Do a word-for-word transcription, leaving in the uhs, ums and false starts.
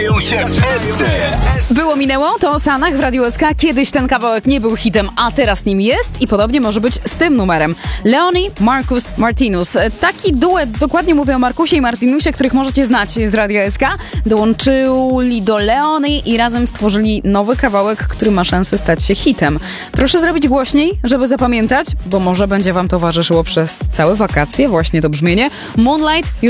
się w Esce. Było minęło, to o Sanach w Radiu S K. Kiedyś ten kawałek nie był hitem, a teraz nim jest i podobnie może być z tym numerem. Leonie, Marcus, Martinus. Taki duet, dokładnie mówię o Markusie i Martinusie, których możecie znać z Radia S K. Dołączyli do Leonie i razem stworzyli nowy kawałek, który ma szansę stać się hitem. Proszę zrobić głośniej, żeby zapamiętać, bo może będzie wam towarzyszyło przez całe wakacje właśnie to brzmienie. Moonlight już